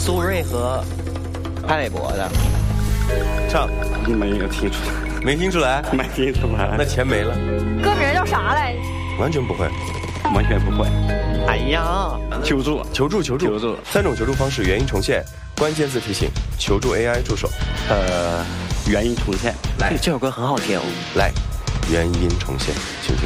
苏芮和潘玮柏的。 唱没有听出来， 没听出来？ 没听出来。 那钱没了。 歌名叫啥来？ 完全不会， 完全不会。 哎呀， 求助 3种求助方式：原音重现、关键字提醒、求助 AI 助手。 原音重现。 来，这首歌很好听。 来，原音重现，请听。